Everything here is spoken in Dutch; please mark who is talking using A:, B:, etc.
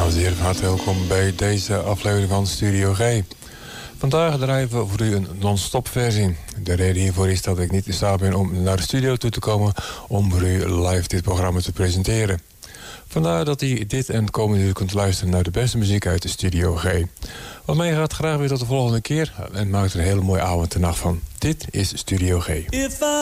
A: Dames en heren, van harte welkom bij deze aflevering van Studio G. Vandaag draaien we voor u een non-stop versie. De reden hiervoor is dat ik niet in staat ben om naar de studio toe te komen om voor u live dit programma te presenteren. Vandaar dat u dit en komende uur kunt luisteren naar de beste muziek uit de Studio G. Wat mij gaat, graag weer tot de volgende keer en maak er een hele mooie avond en nacht van. Dit is Studio G.